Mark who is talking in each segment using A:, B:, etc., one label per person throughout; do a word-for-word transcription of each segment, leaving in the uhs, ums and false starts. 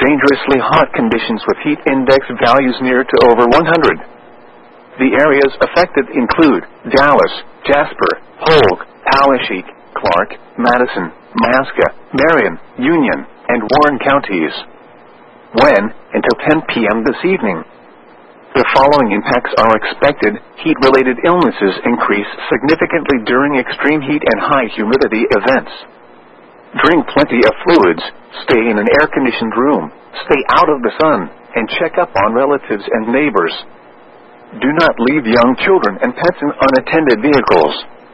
A: dangerously hot conditions with heat index values near to over one hundred. The areas affected include Dallas, Jasper, Polk, Poweshiek, Clark, Madison, Masca, Marion, Union, and Warren counties. When? Until ten p m this evening. The following impacts are expected. Heat-related illnesses increase significantly during extreme heat and high humidity events. Drink plenty of fluids, stay in an air-conditioned room, stay out of the sun, and check up on relatives and neighbors. Do not leave young children and pets in unattended vehicles.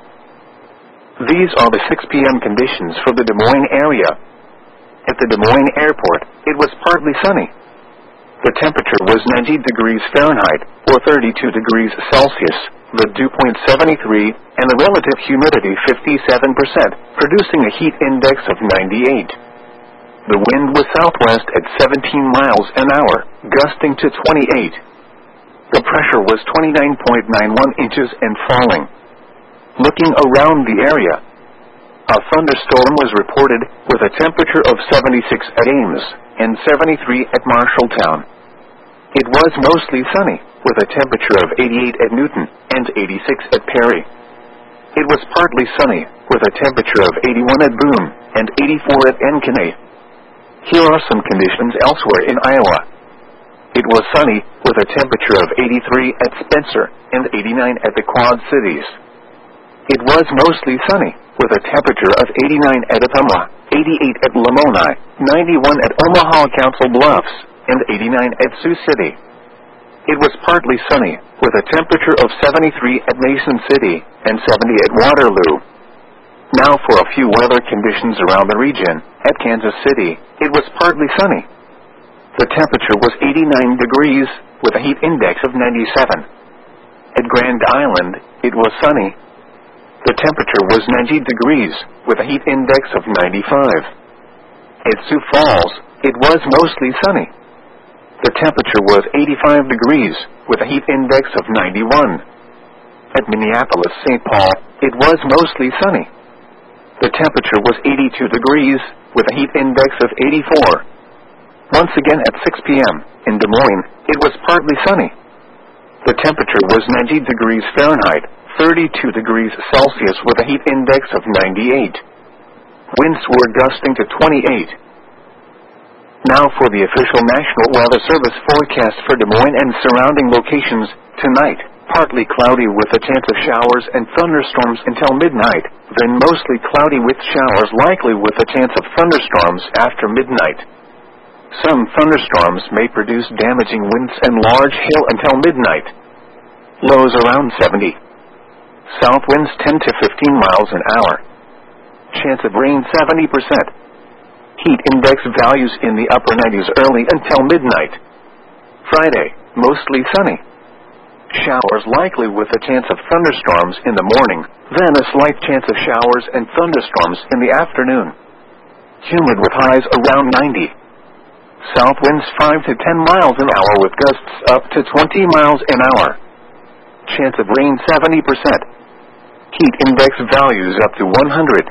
A: These are the six p m conditions for the Des Moines area. At the Des Moines Airport, it was partly sunny. The temperature was ninety degrees Fahrenheit, or thirty-two degrees Celsius, the dew point seventy-three, and the relative humidity fifty-seven percent, producing a heat index of ninety-eight. The wind was southwest at seventeen miles an hour, gusting to twenty-eight. The pressure was twenty-nine point nine one inches and falling. Looking around the area, a thunderstorm was reported with a temperature of seventy-six at Ames and seventy-three at Marshalltown. It was mostly sunny, with a temperature of eighty-eight at Newton and eighty-six at Perry. It was partly sunny, with a temperature of eighty-one at Boone and eighty-four at Encanay. Here are some conditions elsewhere in Iowa. It was sunny, with a temperature of eighty-three at Spencer and eighty-nine at the Quad Cities. It was mostly sunny, with a temperature of eighty-nine at Ottumwa, eighty-eight at Lamoni, ninety-one at Omaha Council Bluffs, and eighty-nine at Sioux City. It was partly sunny, with a temperature of seventy-three at Mason City and seventy at Waterloo. Now for a few weather conditions around the region. At Kansas City, it was partly sunny. The temperature was eighty-nine degrees, with a heat index of ninety-seven. At Grand Island, it was sunny. The temperature was ninety degrees, with a heat index of ninety-five. At Sioux Falls, it was mostly sunny. The temperature was eighty-five degrees, with a heat index of ninety-one. At Minneapolis, Saint Paul, it was mostly sunny. The temperature was eighty-two degrees, with a heat index of eighty-four. Once again at six p m in Des Moines, it was partly sunny. The temperature was ninety degrees Fahrenheit, thirty-two degrees Celsius, with a heat index of ninety-eight. Winds were gusting to twenty-eight. Now for the official National Weather Service forecast for Des Moines and surrounding locations. Tonight, partly cloudy with a chance of showers and thunderstorms until midnight, then mostly cloudy with showers likely with a chance of thunderstorms after midnight. Some thunderstorms may produce damaging winds and large hail until midnight. Lows around seventy. South winds ten to fifteen miles an hour. Chance of rain seventy percent. Heat index values in the upper nineties early until midnight. Friday, mostly sunny. Showers likely with a chance of thunderstorms in the morning, then a slight chance of showers and thunderstorms in the afternoon. Humid with highs around ninety. South winds five to ten miles an hour with gusts up to twenty miles an hour. Chance of rain seventy percent. Heat index values up to one hundred.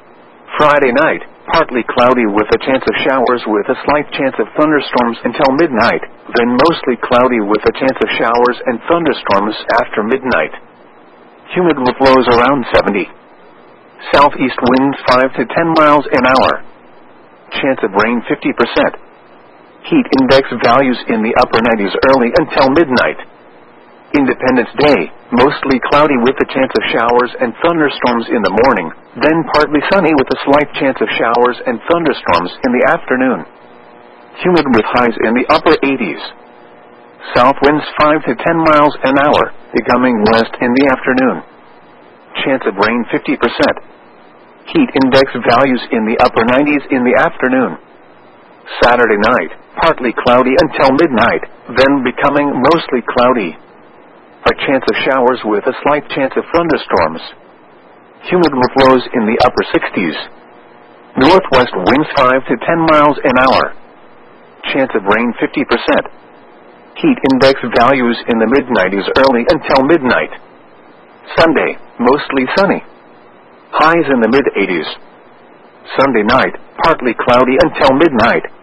A: Friday night, partly cloudy with a chance of showers with a slight chance of thunderstorms until midnight, then mostly cloudy with a chance of showers and thunderstorms after midnight. Humid with lows around seventy. Southeast winds five to ten miles an hour. Chance of rain fifty percent. Heat index values in the upper nineties early until midnight. Independence Day, mostly cloudy with a chance of showers and thunderstorms in the morning, then partly sunny with a slight chance of showers and thunderstorms in the afternoon. Humid with highs in the upper eighties. South winds five to ten miles an hour, becoming west in the afternoon. Chance of rain fifty percent. Heat index values in the upper nineties in the afternoon. Saturday night, partly cloudy until midnight, then becoming mostly cloudy. A chance of showers with a slight chance of thunderstorms. Humid with lows in the upper sixties. Northwest winds five to ten miles an hour. Chance of rain fifty percent. Heat index values in the mid nineties early until midnight. Sunday, mostly sunny. Highs in the mid eighties. Sunday night, partly cloudy until midnight,